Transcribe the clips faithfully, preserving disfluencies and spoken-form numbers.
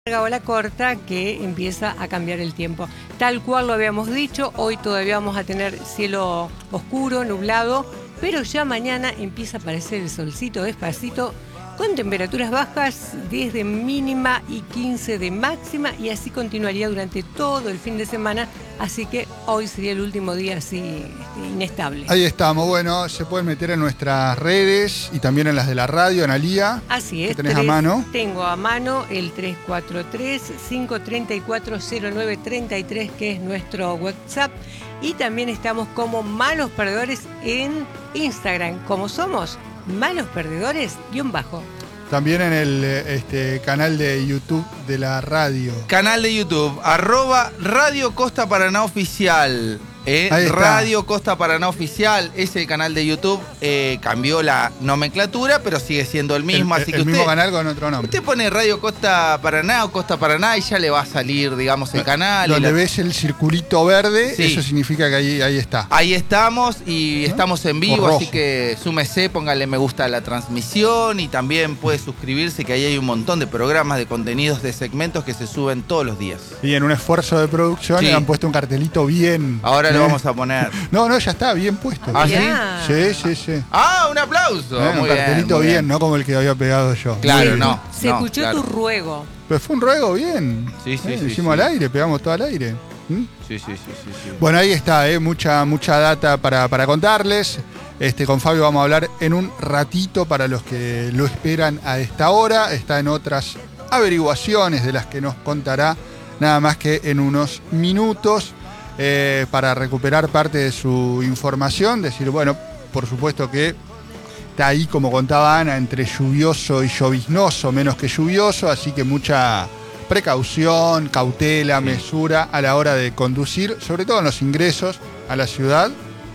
o la corta que empieza a cambiar el tiempo. Tal cual lo habíamos dicho, hoy todavía vamos a tener cielo oscuro, nublado, pero ya mañana empieza a aparecer el solcito despacito, con temperaturas bajas, diez de mínima y quince de máxima, y así continuaría durante todo el fin de semana, así que hoy sería el último día así este, inestable. Ahí estamos, bueno, se pueden meter en nuestras redes y también en las de la radio, Analía. Así es. ¿Qué tenés tres, a mano? Tengo a mano el tres cuatro tres, cinco tres cuatro, cero nueve tres tres, que es nuestro WhatsApp, y también estamos como Malos Perdedores en Instagram, como somos Malos Perdedores, guión bajo. También en el este, canal de YouTube de la radio. Canal de YouTube, arroba Radio Costa Paraná Oficial. Eh, Radio Costa Paraná Oficial es el canal de YouTube. Eh, cambió la nomenclatura, pero sigue siendo el mismo. El, así el que mismo usted, canal con otro nombre. Usted pone Radio Costa Paraná o Costa Paraná y ya le va a salir, digamos, el canal. Donde y la... ves el circulito verde, sí. Eso significa que ahí, ahí está. Ahí estamos y ¿no? Estamos en vivo, así que súmese, póngale me gusta a la transmisión y también puede suscribirse, que ahí hay un montón de programas, de contenidos, de segmentos que se suben todos los días. Y en un esfuerzo de producción sí. Le han puesto un cartelito bien. Ahora lo vamos a poner. No, no, ya está, bien puesto. ¿Ah, sí? Sí, sí, sí. Ah, un aplauso. Eh, muy un cartelito bien, bien, bien, no como el que había pegado yo. Claro, sí. no. Se no, escuchó claro. tu ruego. Pero fue un ruego bien. Sí, sí, eh, sí. Hicimos sí. al aire, pegamos todo al aire. ¿Mm? Sí, sí, sí, sí, sí. Bueno, ahí está, eh, mucha, mucha data para, para contarles. Este, con Fabio vamos a hablar en un ratito para los que lo esperan a esta hora. Está en otras averiguaciones de las que nos contará nada más que en unos minutos. Eh, para recuperar parte de su información, decir, bueno, por supuesto que está ahí, como contaba Ana, entre lluvioso y lloviznoso, menos que lluvioso, así que mucha precaución, cautela, sí. mesura a la hora de conducir, sobre todo en los ingresos a la ciudad.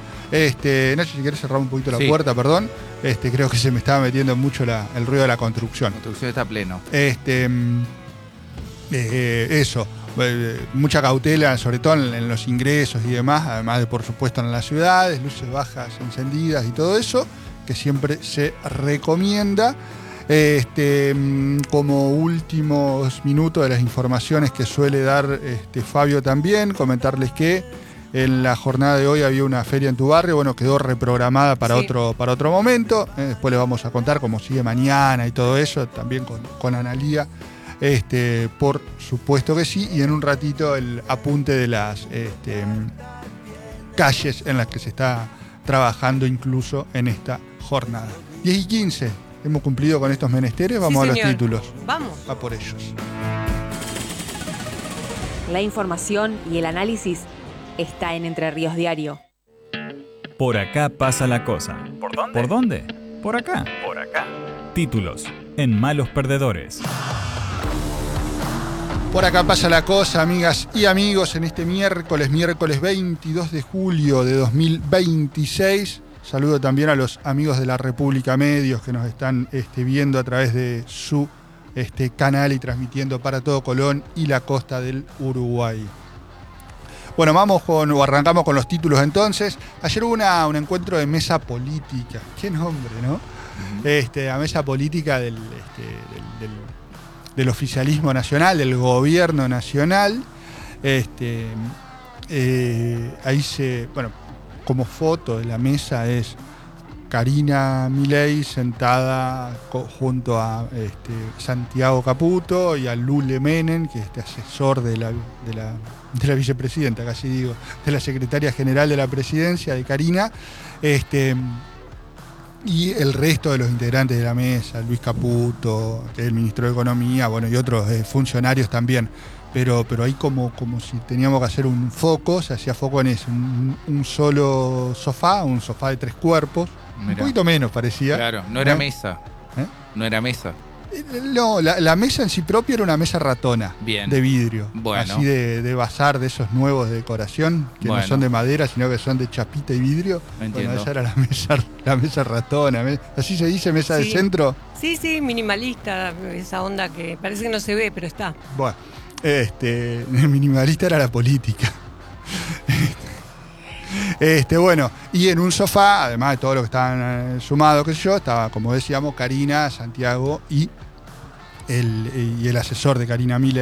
Este, Nacho, si querés cerrar un poquito la sí. puerta, perdón, este, creo que se me estaba metiendo mucho la, el ruido de la construcción. La construcción está a pleno. Este, eh, eso. Mucha cautela, sobre todo en, en los ingresos y demás, además de, por supuesto, en las ciudades, luces bajas encendidas y todo eso, que siempre se recomienda. Este, como últimos minutos de las informaciones que suele dar este, Fabio también, comentarles que en la jornada de hoy había una feria en tu barrio, bueno, quedó reprogramada para, sí. otro, para otro momento. Eh, después les vamos a contar cómo sigue mañana y todo eso, también con, con Analía. Este, por supuesto que sí, y en un ratito el apunte de las este, calles en las que se está trabajando incluso en esta jornada. diez y quince, hemos cumplido con estos menesteres, vamos sí, a los títulos. Vamos. A por ellos. La información y el análisis está en Entre Ríos Diario. Por acá pasa la cosa. ¿Por dónde? ¿Por dónde? Por acá. Por acá. Títulos en Malos Perdedores. Por acá pasa la cosa, amigas y amigos, en este miércoles, miércoles veintidós de julio de dos mil veintiséis. Saludo también a los amigos de la República Medios que nos están este, viendo a través de su este, canal y transmitiendo para todo Colón y la costa del Uruguay. Bueno, vamos con, o arrancamos con los títulos entonces. Ayer hubo una, un encuentro de mesa política. Qué nombre, ¿no? Uh-huh. Este, la mesa política del... Este, del, del del oficialismo nacional, del gobierno nacional. Este, eh, ahí se, bueno, como foto de la mesa es Karina Milei sentada co- junto a este, Santiago Caputo y a Lule Menem, que es este asesor de la, de, la, de la vicepresidenta, casi digo, de la secretaria general de la presidencia, de Karina. Este, Y el resto de los integrantes de la mesa, Luis Caputo, el ministro de Economía, bueno, y otros eh, funcionarios también. Pero, pero ahí como, como si teníamos que hacer un foco, se hacía foco en eso, un, un solo sofá, un sofá de tres cuerpos, Mirá. un poquito menos parecía. Claro, no era ¿Eh? mesa. ¿Eh? No era mesa. No, la, la mesa en sí propia era una mesa ratona. Bien. De vidrio. Bueno. Así de, de bazar, de esos nuevos de decoración, que bueno. no son de madera, sino que son de chapita y vidrio. Entiendo. Bueno, esa era la mesa, la mesa ratona. ¿Así se dice, mesa sí. de centro? Sí, sí, minimalista, esa onda que parece que no se ve, pero está. Bueno, este, el minimalista era la política. Este, bueno, y en un sofá, además de todo lo que estaban eh, sumados, qué sé yo, estaba, como decíamos, Karina, Santiago y el, y el asesor de Karina Milei.